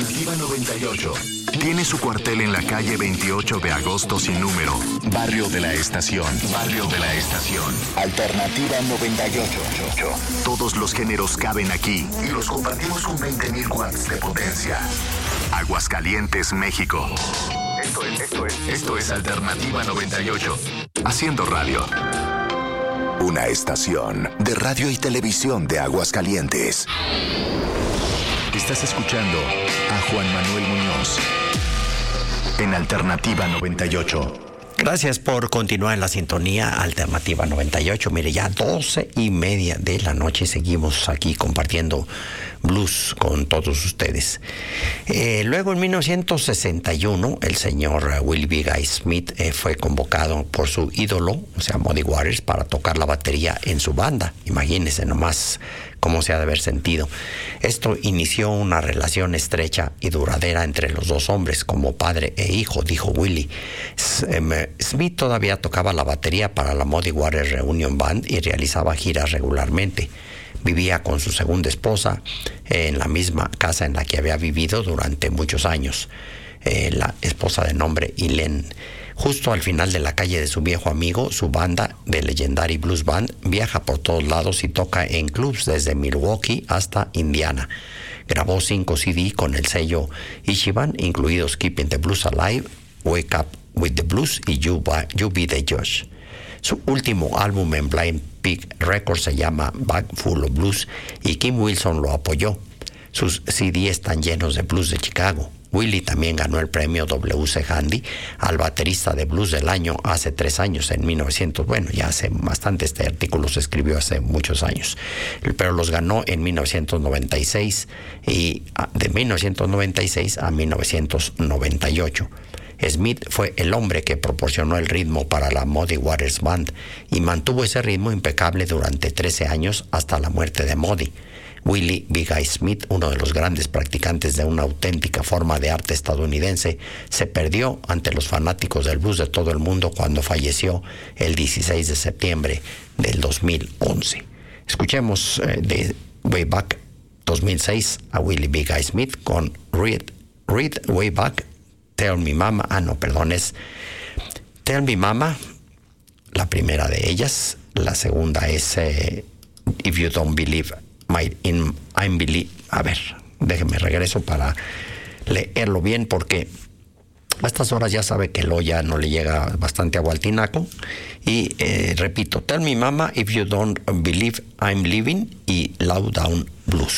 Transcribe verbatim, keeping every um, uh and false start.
Alternativa noventa y ocho. Tiene su cuartel en la calle veintiocho de agosto sin número. Barrio de la Estación. Barrio de la Estación. Alternativa noventa y ocho. Todos los géneros caben aquí y los compartimos con veinte mil watts de potencia. Aguascalientes, México. Esto es, esto es, esto es Alternativa noventa y ocho. Haciendo radio. Una estación de radio y televisión de Aguascalientes. Estás escuchando a Juan Manuel Muñoz en Alternativa noventa y ocho. Gracias por continuar en la sintonía Alternativa noventa y ocho. Mire, ya doce y media de la noche seguimos aquí compartiendo blues con todos ustedes. Eh, luego, en mil novecientos sesenta y uno, el señor Willie B. Guy Smith eh, fue convocado por su ídolo, o sea, Muddy Waters, para tocar la batería en su banda. Imagínense nomás cómo se ha de haber sentido. Esto inició una relación estrecha y duradera entre los dos hombres, como padre e hijo, dijo Willie. Smith todavía tocaba la batería para la Muddy Waters Reunion Band y realizaba giras regularmente. Vivía con su segunda esposa eh, en la misma casa en la que había vivido durante muchos años, eh, la esposa de nombre Elaine. Justo al final de la calle de su viejo amigo, su banda, The Legendary Blues Band, viaja por todos lados y toca en clubs desde Milwaukee hasta Indiana. Grabó cinco C D con el sello Ichiban, incluidos Keeping the Blues Alive, Wake Up with the Blues y You, you Be the Judge. Su último álbum en Blind Pig Records se llama Bag Full of Blues y Kim Wilson lo apoyó. Sus C D están llenos de blues de Chicago. Willie también ganó el premio W C Handy al baterista de blues del año hace tres años, en mil novecientos. Bueno, ya hace bastante, este artículo se escribió hace muchos años, pero los ganó en mil novecientos noventa y seis y de mil novecientos noventa y seis a mil novecientos noventa y ocho. Smith fue el hombre que proporcionó el ritmo para la Muddy Waters Band y mantuvo ese ritmo impecable durante trece años hasta la muerte de Muddy. Willie B. Guy Smith, uno de los grandes practicantes de una auténtica forma de arte estadounidense, se perdió ante los fanáticos del blues de todo el mundo cuando falleció el dieciséis de septiembre del dos mil once. Escuchemos eh, de Way Back dos mil seis a Willie B. Guy Smith con Read, Read Way Back, Tell Me Mama. Ah, no, perdón, es Tell Me Mama, la primera de ellas. La segunda es eh, If You Don't Believe My, in, I'm Believe. A ver, déjenme regreso para leerlo bien, porque a estas horas ya sabe que lo ya no le llega bastante agua al tinaco. Y eh, repito, Tell Me Mama, If You Don't Believe I'm Living y Low Down Blues.